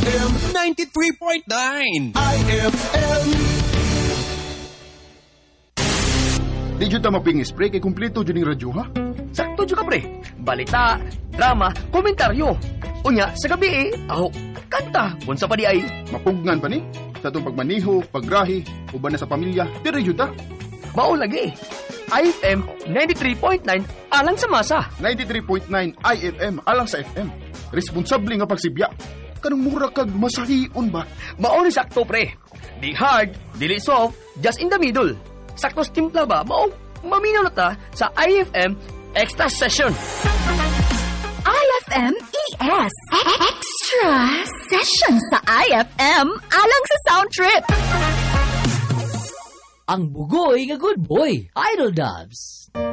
IFM 93.9. IFM. Di dyan ta maping-spray kay kumpleto dyan yung radyo, ha? Sakto dyan ka, pre. Balita, drama, komentaryo. Unya, sa gabi kanta, unsa pa di ay. Mapugnan pa ni? Sa itong pagmaniho, paggrahi, uban na sa pamilya, di radyo ta. Mao lagi. IFM 93.9 alang sa masa. 93.9 IFM alang sa FM. Responsable nga pagsibya. Kanong mura kag masahion ba? Mao ni sakto, pre. Di hard, dili soft, just in the middle. Sakto timpla ba? Mao, maminaw na ta sa IFM Extra Session. IFM ES Extra Session sa IFM alang sa Sound Trip. Ang bugoy nga good boy, Idol Dubs.